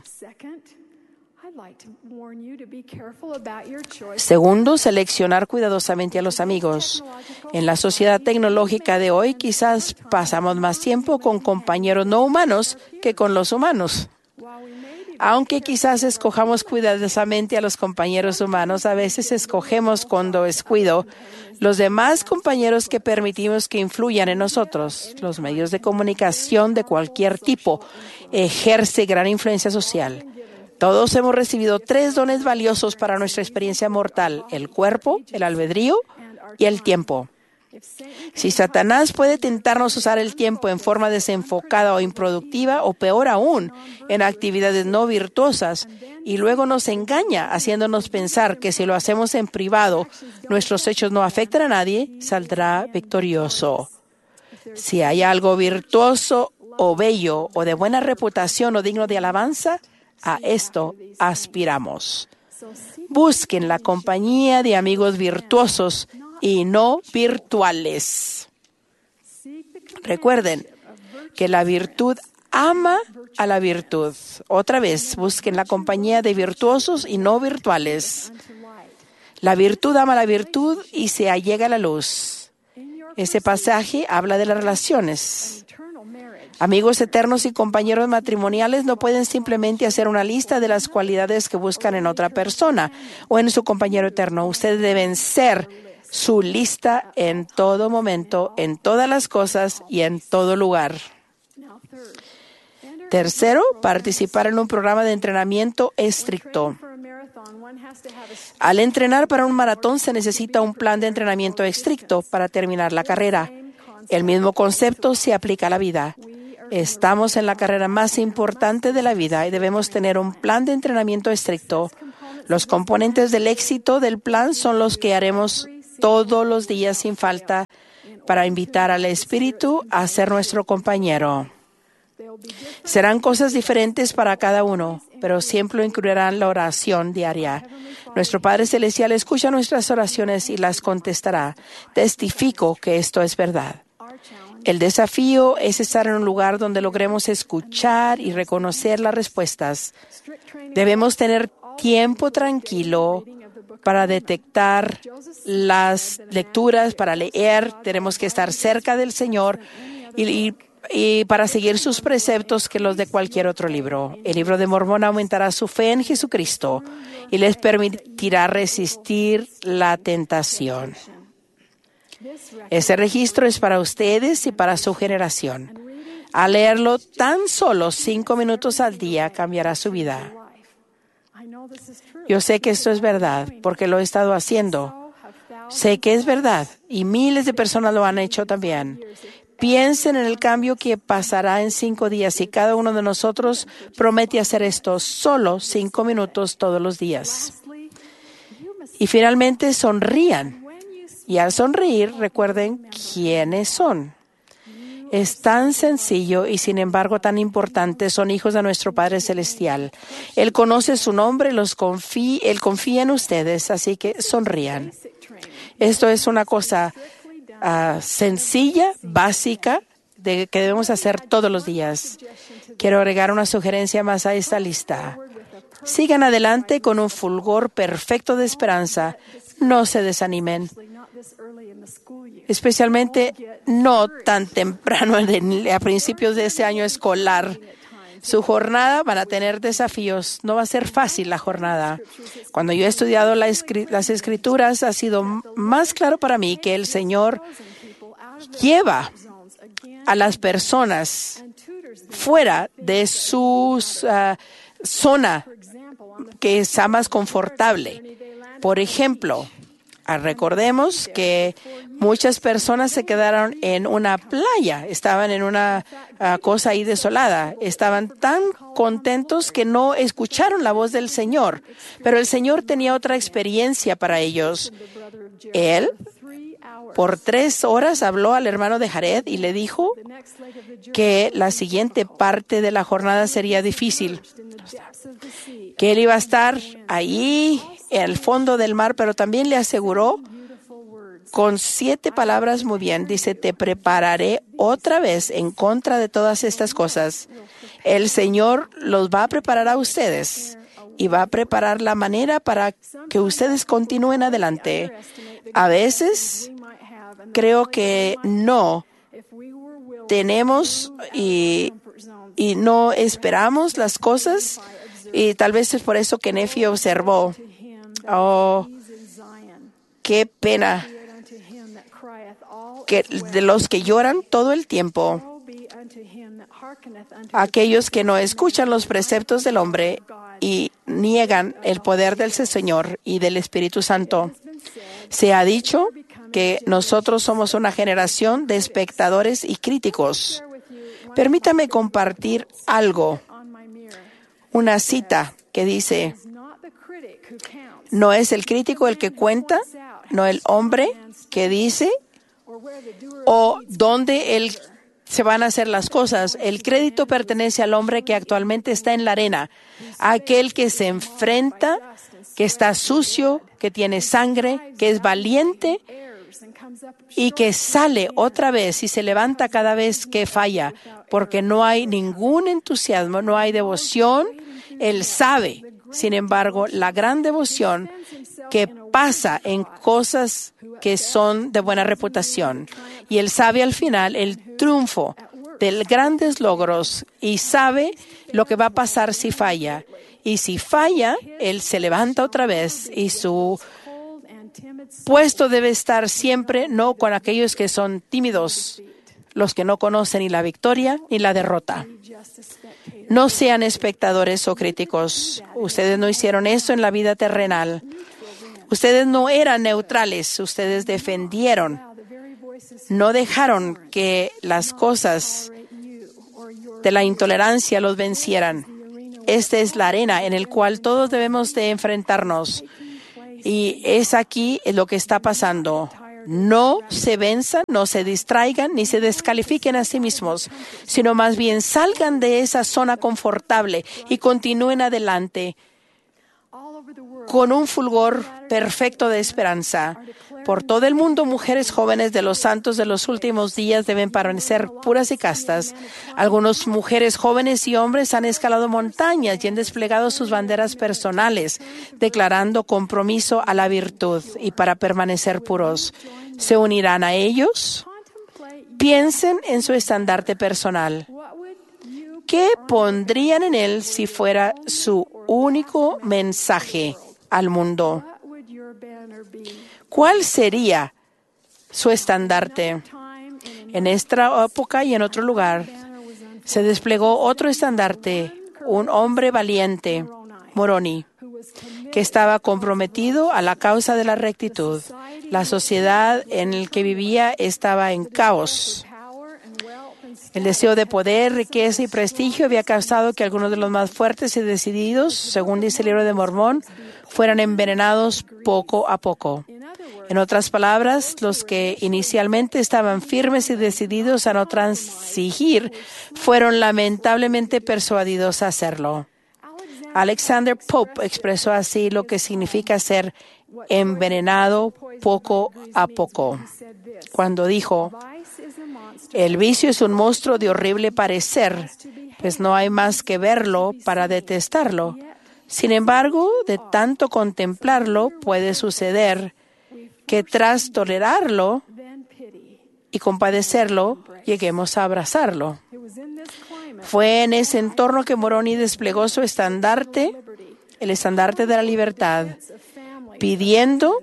Segundo, seleccionar cuidadosamente a los amigos. En la sociedad tecnológica de hoy, quizás pasamos más tiempo con compañeros no humanos que con los humanos. Aunque quizás escojamos cuidadosamente a los compañeros humanos, a veces escogemos con descuido los demás compañeros que permitimos que influyan en nosotros. Los medios de comunicación de cualquier tipo ejercen gran influencia social. Todos hemos recibido tres dones valiosos para nuestra experiencia mortal: el cuerpo, el albedrío y el tiempo. Si Satanás puede tentarnos usar el tiempo en forma desenfocada o improductiva, o peor aún, en actividades no virtuosas, y luego nos engaña haciéndonos pensar que si lo hacemos en privado, nuestros hechos no afectan a nadie, saldrá victorioso. Si hay algo virtuoso o bello o de buena reputación o digno de alabanza, a esto aspiramos. Busquen la compañía de amigos virtuosos y no virtuales. Recuerden que la virtud ama a la virtud. Otra vez, busquen la compañía de virtuosos y no virtuales. La virtud ama a la virtud y se allega a la luz. Ese pasaje habla de las relaciones. Amigos eternos y compañeros matrimoniales no pueden simplemente hacer una lista de las cualidades que buscan en otra persona o en su compañero eterno. Ustedes deben ser su lista en todo momento, en todas las cosas y en todo lugar. Tercero, participar en un programa de entrenamiento estricto. Al entrenar para un maratón se necesita un plan de entrenamiento estricto para terminar la carrera. El mismo concepto se aplica a la vida. Estamos en la carrera más importante de la vida y debemos tener un plan de entrenamiento estricto. Los componentes del éxito del plan son los que haremos todos los días sin falta para invitar al Espíritu a ser nuestro compañero. Serán cosas diferentes para cada uno, pero siempre incluirán la oración diaria. Nuestro Padre Celestial escucha nuestras oraciones y las contestará. Testifico que esto es verdad. El desafío es estar en un lugar donde logremos escuchar y reconocer las respuestas. Debemos tener tiempo tranquilo para detectar las lecturas, para leer. Tenemos que estar cerca del Señor y, y, y para seguir sus preceptos que los de cualquier otro libro. El libro de Mormón aumentará su fe en Jesucristo y les permitirá resistir la tentación. Ese registro es para ustedes y para su generación. Al leerlo tan solo cinco minutos al día cambiará su vida. Yo sé que esto es verdad porque lo he estado haciendo. Sé que es verdad y miles de personas lo han hecho también. Piensen en el cambio que pasará en cinco días y cada uno de nosotros promete hacer esto solo cinco minutos todos los días. Y finalmente sonrían. Y al sonreír, recuerden quiénes son. Es tan sencillo y sin embargo tan importante. Son hijos de nuestro Padre Celestial. Él conoce su nombre, los confía, Él confía en ustedes, así que sonrían. Esto es una cosa uh, sencilla, básica, de, que debemos hacer todos los días. Quiero agregar una sugerencia más a esta lista. Sigan adelante con un fulgor perfecto de esperanza. No se desanimen. Especialmente no tan temprano a principios de este año escolar. Su jornada van a tener desafíos. No va a ser fácil la jornada. Cuando yo he estudiado la escri- las Escrituras, ha sido más claro para mí que el Señor lleva a las personas fuera de su uh, zona que sea más confortable. Por ejemplo, recordemos que muchas personas se quedaron en una playa, estaban en una uh, cosa ahí desolada, estaban tan contentos que no escucharon la voz del Señor, pero el Señor tenía otra experiencia para ellos. Él, por tres horas, habló al hermano de Jared y le dijo que la siguiente parte de la jornada sería difícil, que él iba a estar ahí en el fondo del mar, pero también le aseguró con siete palabras muy bien. Dice, te prepararé otra vez en contra de todas estas cosas. El Señor los va a preparar a ustedes y va a preparar la manera para que ustedes continúen adelante. A veces creo que no tenemos y, y no esperamos las cosas, y tal vez es por eso que Nefi observó, oh, qué pena que de los que lloran todo el tiempo, aquellos que no escuchan los preceptos del hombre y niegan el poder del Señor y del Espíritu Santo. Se ha dicho que nosotros somos una generación de espectadores y críticos. Permítame compartir algo, una cita que dice, no es el crítico el que cuenta, no el hombre que dice o dónde él se van a hacer las cosas. El crédito pertenece al hombre que actualmente está en la arena, a aquel que se enfrenta, que está sucio, que tiene sangre, que es valiente y que sale otra vez y se levanta cada vez que falla, porque no hay ningún entusiasmo, no hay devoción. Él sabe, sin embargo, la gran devoción que pasa en cosas que son de buena reputación. Y él sabe al final el triunfo de grandes logros y sabe lo que va a pasar si falla. Y si falla, él se levanta otra vez y su puesto debe estar siempre no con aquellos que son tímidos, los que no conocen ni la victoria ni la derrota. No sean espectadores o críticos. Ustedes no hicieron eso en la vida terrenal. Ustedes no eran neutrales. Ustedes defendieron. No dejaron que las cosas de la intolerancia los vencieran. Esta es la arena en la cual todos debemos de enfrentarnos. Y es aquí lo que está pasando. No se venzan, no se distraigan, ni se descalifiquen a sí mismos, sino más bien salgan de esa zona confortable y continúen adelante con un fulgor perfecto de esperanza. Por todo el mundo, mujeres jóvenes de los santos de los últimos días deben permanecer puras y castas. Algunas mujeres jóvenes y hombres han escalado montañas y han desplegado sus banderas personales, declarando compromiso a la virtud y para permanecer puros. ¿Se unirán a ellos? Piensen en su estandarte personal. ¿Qué pondrían en él si fuera su único mensaje al mundo? ¿Cuál sería su estandarte? En esta época y en otro lugar se desplegó otro estandarte, un hombre valiente, Moroni, que estaba comprometido a la causa de la rectitud. La sociedad en la que vivía estaba en caos. El deseo de poder, riqueza y prestigio había causado que algunos de los más fuertes y decididos, según dice el libro de Mormón, fueran envenenados poco a poco. En otras palabras, los que inicialmente estaban firmes y decididos a no transigir fueron lamentablemente persuadidos a hacerlo. Alexander Pope expresó así lo que significa ser envenenado poco a poco, cuando dijo: el vicio es un monstruo de horrible parecer, pues no hay más que verlo para detestarlo. Sin embargo, de tanto contemplarlo, puede suceder que tras tolerarlo y compadecerlo, lleguemos a abrazarlo. Fue en ese entorno que Moroni desplegó su estandarte, el estandarte de la libertad, pidiendo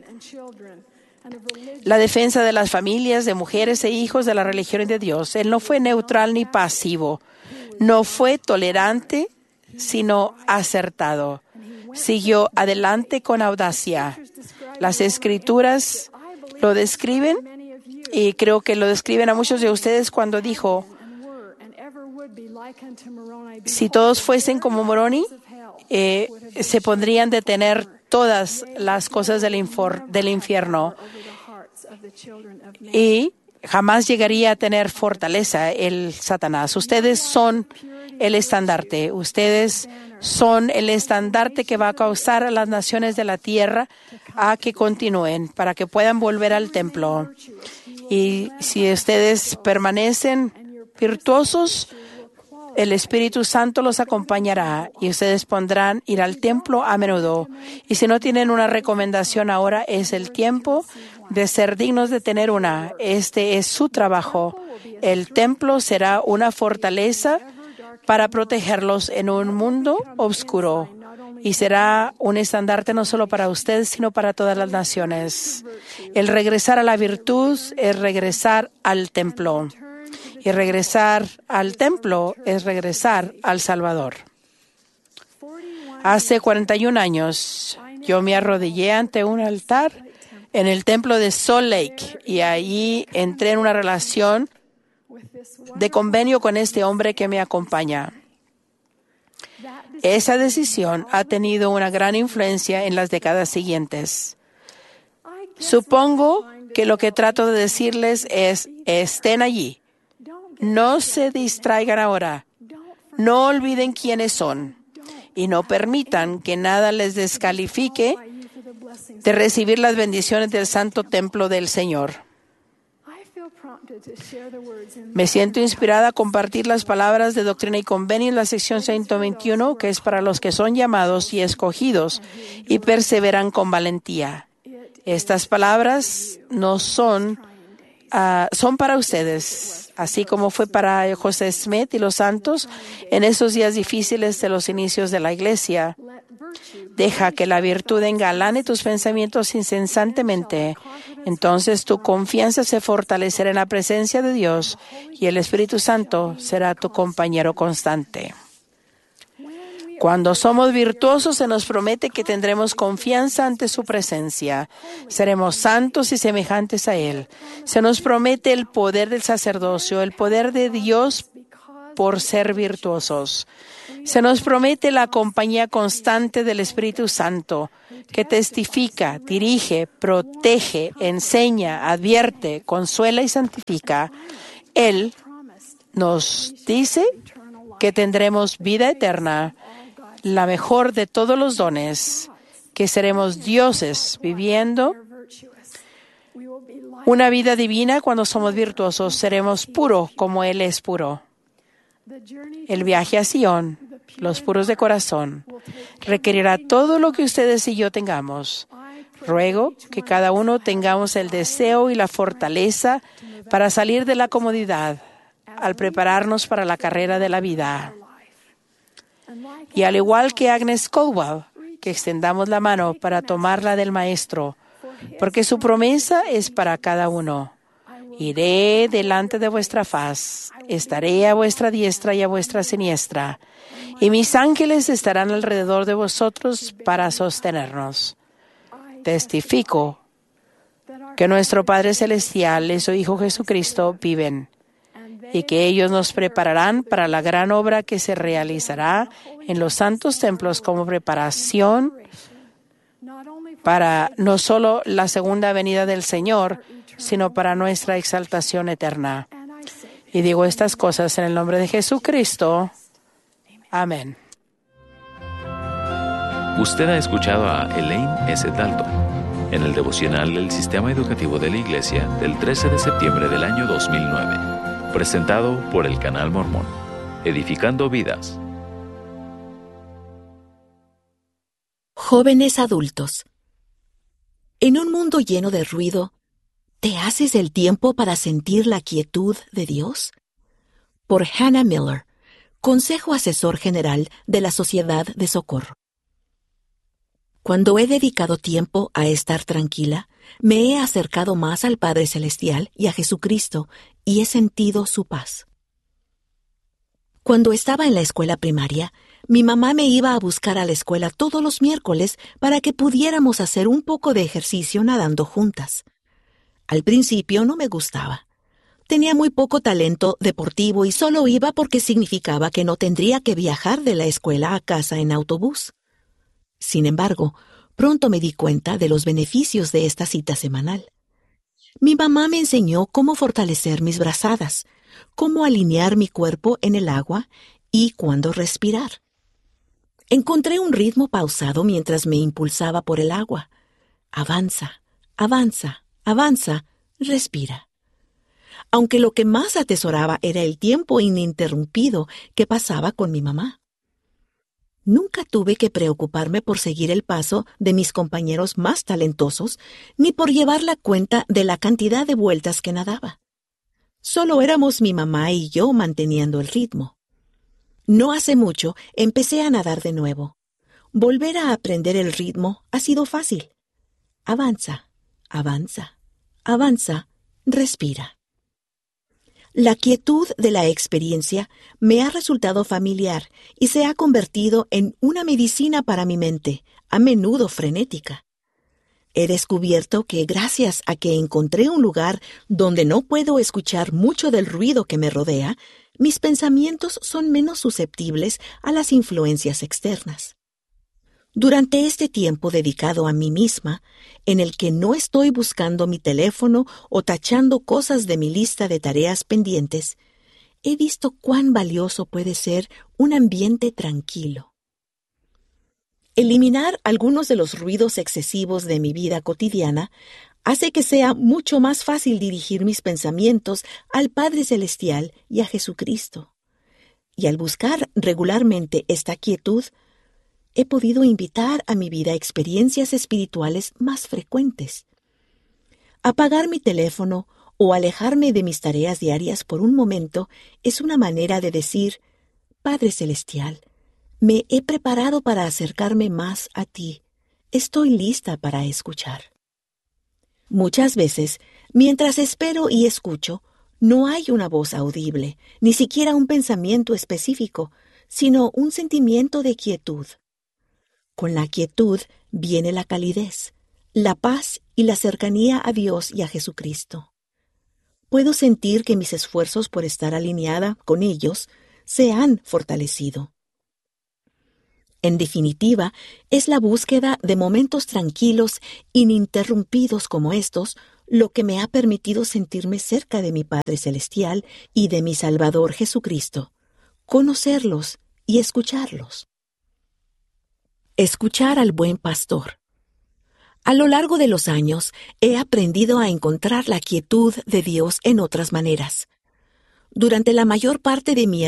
la defensa de las familias, de mujeres e hijos de la religión de Dios. Él no fue neutral ni pasivo, no fue tolerante, sino acertado. Siguió adelante con audacia. Las Escrituras lo describen, y creo que lo describen a muchos de ustedes cuando dijo: si todos fuesen como Moroni, eh, se pondrían de tener todas las cosas del, infor, del infierno y jamás llegaría a tener fortaleza el Satanás. Ustedes son el estandarte. Ustedes son el estandarte que va a causar a las naciones de la tierra a que continúen, para que puedan volver al templo. Y si ustedes permanecen virtuosos, el Espíritu Santo los acompañará y ustedes podrán ir al templo a menudo. Y si no tienen una recomendación ahora, es el tiempo de ser dignos de tener una. Este es su trabajo. El templo será una fortaleza para protegerlos en un mundo oscuro. Y será un estandarte no solo para ustedes, sino para todas las naciones. El regresar a la virtud es regresar al templo. Y regresar al templo es regresar al Salvador. Hace cuarenta y un años, yo me arrodillé ante un altar en el templo de Salt Lake y allí entré en una relación de convenio con este hombre que me acompaña. Esa decisión ha tenido una gran influencia en las décadas siguientes. Supongo que lo que trato de decirles es: estén allí. No se distraigan ahora. No olviden quiénes son. Y no permitan que nada les descalifique de recibir las bendiciones del santo templo del Señor. Me siento inspirada a compartir las palabras de Doctrina y Convenio en la sección ciento veintiuno, que es para los que son llamados y escogidos y perseveran con valentía. Estas palabras no son uh, son para ustedes, así como fue para José Smith y los santos en esos días difíciles de los inicios de la iglesia. Deja que la virtud engalane tus pensamientos incesantemente. Entonces tu confianza se fortalecerá en la presencia de Dios y el Espíritu Santo será tu compañero constante. Cuando somos virtuosos, se nos promete que tendremos confianza ante su presencia. Seremos santos y semejantes a Él. Se nos promete el poder del sacerdocio, el poder de Dios por ser virtuosos. Se nos promete la compañía constante del Espíritu Santo, que testifica, dirige, protege, enseña, advierte, consuela y santifica. Él nos dice que tendremos vida eterna, la mejor de todos los dones, que seremos dioses viviendo una vida divina cuando somos virtuosos. Seremos puros como Él es puro. El viaje a Sion, los puros de corazón, requerirá todo lo que ustedes y yo tengamos. Ruego que cada uno tengamos el deseo y la fortaleza para salir de la comodidad al prepararnos para la carrera de la vida. Y al igual que Agnes Caldwell, que extendamos la mano para tomarla del Maestro, porque su promesa es para cada uno. Iré delante de vuestra faz, estaré a vuestra diestra y a vuestra siniestra, y mis ángeles estarán alrededor de vosotros para sostenernos. Testifico que nuestro Padre Celestial y su Hijo Jesucristo viven, y que ellos nos prepararán para la gran obra que se realizará en los santos templos como preparación para no solo la segunda venida del Señor, sino para nuestra exaltación eterna. Y digo estas cosas en el nombre de Jesucristo. Amén. Usted ha escuchado a Elaine S. Dalton en el devocional del Sistema Educativo de la Iglesia del trece de septiembre del año dos mil nueve, presentado por el Canal Mormón, edificando vidas. Jóvenes adultos. En un mundo lleno de ruido, ¿te haces el tiempo para sentir la quietud de Dios? Por Hannah Miller, Consejo Asesor General de la Sociedad de Socorro. Cuando he dedicado tiempo a estar tranquila, me he acercado más al Padre Celestial y a Jesucristo y he sentido su paz. Cuando estaba en la escuela primaria, mi mamá me iba a buscar a la escuela todos los miércoles para que pudiéramos hacer un poco de ejercicio nadando juntas. Al principio no me gustaba. Tenía muy poco talento deportivo y solo iba porque significaba que no tendría que viajar de la escuela a casa en autobús. Sin embargo, pronto me di cuenta de los beneficios de esta cita semanal. Mi mamá me enseñó cómo fortalecer mis brazadas, cómo alinear mi cuerpo en el agua y cuándo respirar. Encontré un ritmo pausado mientras me impulsaba por el agua. Avanza, avanza, avanza, respira. Aunque lo que más atesoraba era el tiempo ininterrumpido que pasaba con mi mamá. Nunca tuve que preocuparme por seguir el paso de mis compañeros más talentosos, ni por llevar la cuenta de la cantidad de vueltas que nadaba. Solo éramos mi mamá y yo manteniendo el ritmo. No hace mucho empecé a nadar de nuevo. Volver a aprender el ritmo ha sido fácil. Avanza, avanza, avanza, respira. La quietud de la experiencia me ha resultado familiar y se ha convertido en una medicina para mi mente, a menudo frenética. He descubierto que gracias a que encontré un lugar donde no puedo escuchar mucho del ruido que me rodea, mis pensamientos son menos susceptibles a las influencias externas. Durante este tiempo dedicado a mí misma, en el que no estoy buscando mi teléfono o tachando cosas de mi lista de tareas pendientes, he visto cuán valioso puede ser un ambiente tranquilo. Eliminar algunos de los ruidos excesivos de mi vida cotidiana hace que sea mucho más fácil dirigir mis pensamientos al Padre Celestial y a Jesucristo. Y al buscar regularmente esta quietud, he podido invitar a mi vida experiencias espirituales más frecuentes. Apagar mi teléfono o alejarme de mis tareas diarias por un momento es una manera de decir: Padre Celestial, me he preparado para acercarme más a ti. Estoy lista para escuchar. Muchas veces, mientras espero y escucho, no hay una voz audible, ni siquiera un pensamiento específico, sino un sentimiento de quietud. Con la quietud viene la calidez, la paz y la cercanía a Dios y a Jesucristo. Puedo sentir que mis esfuerzos por estar alineada con ellos se han fortalecido. En definitiva, es la búsqueda de momentos tranquilos, ininterrumpidos como estos, lo que me ha permitido sentirme cerca de mi Padre Celestial y de mi Salvador Jesucristo, conocerlos y escucharlos. Escuchar al buen pastor. A lo largo de los años, he aprendido a encontrar la quietud de Dios en otras maneras. Durante la mayor parte de mi